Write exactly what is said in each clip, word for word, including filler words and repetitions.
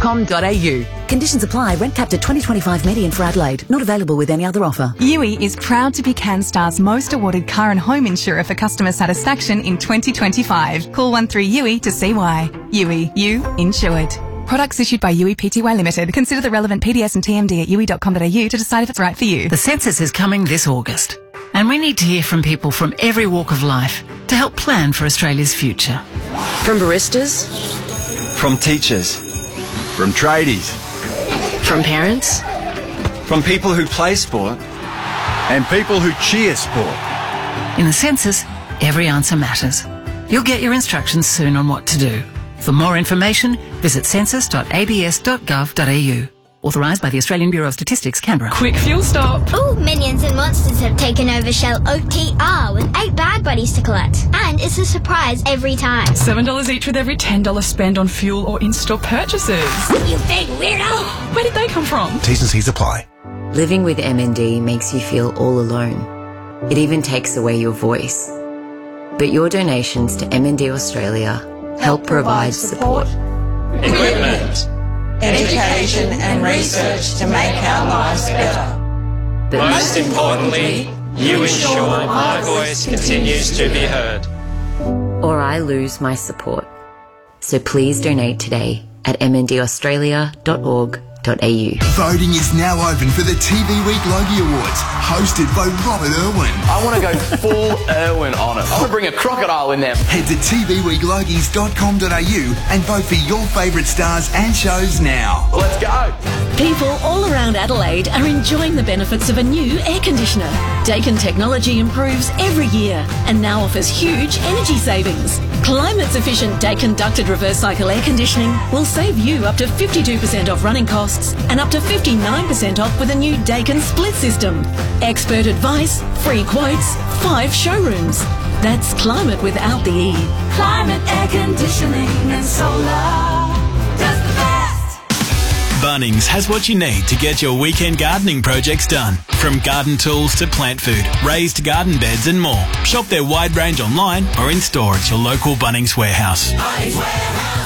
com dot a u. Conditions apply. Rent capped at twenty twenty-five median for Adelaide. Not available with any other offer. U I is proud to be CanStar's most awarded car and home insurer for customer satisfaction in twenty twenty-five. Call one three U I to see why. U I, you insured. Products issued by U I Pty Limited. Consider the relevant P D S and T M D at u i dot com dot a u to decide if it's right for you. The census is coming this August, and we need to hear from people from every walk of life to help plan for Australia's future. From baristas, from teachers, from tradies, from parents, from people who play sport, and people who cheer sport. In the census, every answer matters. You'll get your instructions soon on what to do. For more information, visit census dot a b s dot gov dot a u. Authorised by the Australian Bureau of Statistics, Canberra. Quick fuel stop. Ooh, Minions and Monsters have taken over Shell O T R with eight bad buddies to collect. And it's a surprise every time. seven dollars each with every ten dollars spend on fuel or in-store purchases. You big weirdo! Where did they come from? T's and C's apply. Living with M N D makes you feel all alone. It even takes away your voice. But your donations to M N D Australia help, help provide support. Equipment, education and research to make our lives better. But most importantly, you ensure my voice continues to be heard. Or I lose my support. So please donate today at m n d australia dot org dot a u. Voting is now open for the T V Week Logie Awards, hosted by Robert Irwin. I want to go full Irwin on it. I want to bring a crocodile in there. Head to t v week logies dot com dot a u and vote for your favourite stars and shows now. Let's go. People all around Adelaide are enjoying the benefits of a new air conditioner. Daikin technology improves every year and now offers huge energy savings. Climate-efficient Daikin ducted reverse cycle air conditioning will save you up to fifty-two percent off running costs and up to fifty-nine percent off with a new Daikin split system. Expert advice, free quotes, five showrooms. That's climate without the E. Climate air conditioning and solar does the best. Bunnings has what you need to get your weekend gardening projects done. From garden tools to plant food, raised garden beds and more. Shop their wide range online or in store at your local Bunnings warehouse. Bunnings warehouse.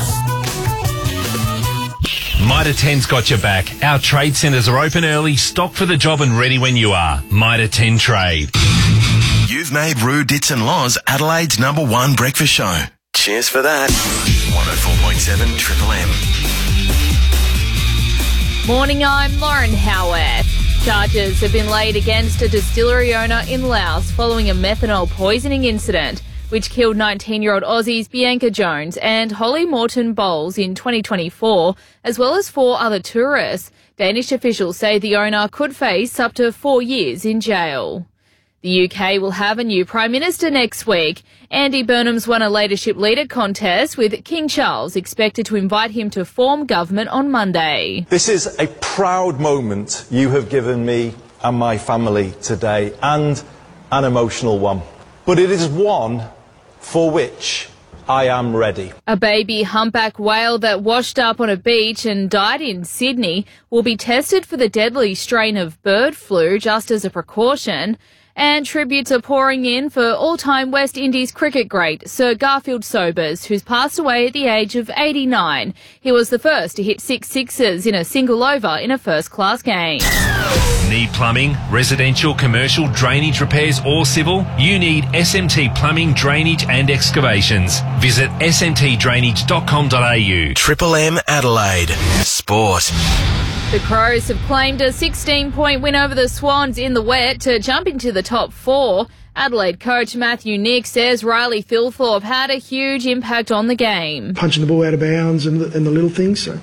Mitre ten's got your back. Our trade centres are open early, stocked for the job and ready when you are. Mitre ten Trade. You've made Roo Dits and Laws Adelaide's number one breakfast show. Cheers for that. one oh four point seven Triple M. Morning, I'm Lauren Howarth. Charges have been laid against a distillery owner in Laos following a methanol poisoning incident, which killed nineteen-year-old Aussies Bianca Jones and Holly Morton Bowles in twenty twenty-four, as well as four other tourists. Danish officials say the owner could face up to four years in jail. The U K will have a new Prime Minister next week. Andy Burnham's won a leadership leader contest, with King Charles expected to invite him to form government on Monday. This is a proud moment you have given me and my family today, and an emotional one. But it is one for which I am ready. A baby humpback whale that washed up on a beach and died in Sydney will be tested for the deadly strain of bird flu just as a precaution. And tributes are pouring in for all-time West Indies cricket great Sir Garfield Sobers, who's passed away at the age of eighty-nine. He was the first to hit six sixes in a single over in a first-class game. Need plumbing, residential, commercial, drainage repairs or civil? You need S M T Plumbing, Drainage and Excavations. Visit s m t drainage dot com dot a u. Triple M Adelaide. Sport. The Crows have claimed a sixteen-point win over the Swans in the wet to jump into the top four. Adelaide coach Matthew Nick says Riley Philthorpe had a huge impact on the game. Punching the ball out of bounds and the, and the little things. So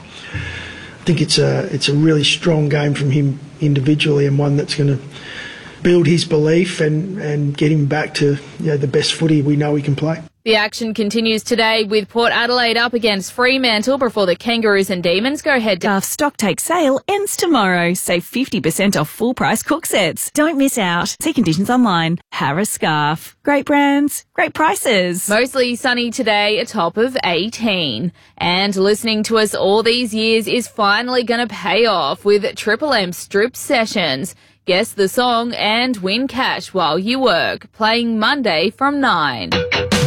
I think it's a, it's a really strong game from him individually, and one that's going to build his belief and, and get him back to, you know, the best footy we know he can play. The action continues today with Port Adelaide up against Fremantle before the Kangaroos and Demons go head to... Our stock take sale ends tomorrow. Save fifty percent off full price cook sets. Don't miss out. See conditions online. Harris Scarf. Great brands, great prices. Mostly sunny today, a top of eighteen. And listening to us all these years is finally going to pay off with Triple M Strip Sessions. Guess the song and win cash while you work. Playing Monday from nine.